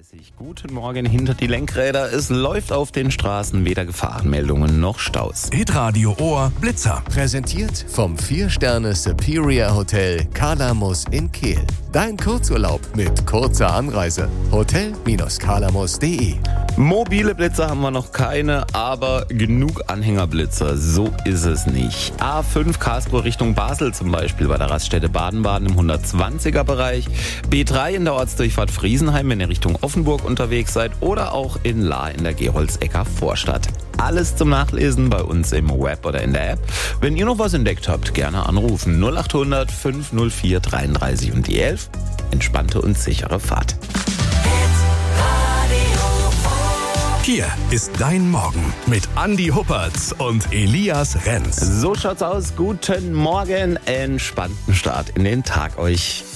30. Guten Morgen hinter die Lenkräder. Es läuft auf den Straßen weder Gefahrenmeldungen noch Staus. Hitradio Ohr Blitzer. Präsentiert vom 4-Sterne Superior Hotel Kalamus in Kehl. Dein Kurzurlaub mit kurzer Anreise. Hotel-kalamus.de. Mobile Blitzer haben wir noch keine, aber genug Anhängerblitzer. So ist es nicht. A5 Karlsruhe Richtung Basel zum Beispiel bei der Raststätte Baden-Baden im 120er Bereich. B3 in der Ortsdurchfahrt Friesenheim, wenn ihr Richtung Offenburg unterwegs seid, oder auch in Lahr in der Geholzecker Vorstadt. Alles zum Nachlesen bei uns im Web oder in der App. Wenn ihr noch was entdeckt habt, gerne anrufen. 0800 504 33 und die 11. Entspannte und sichere Fahrt. Hier ist dein Morgen mit Andi Huppertz und Elias Renz. So schaut's aus. Guten Morgen, entspannten Start in den Tag euch.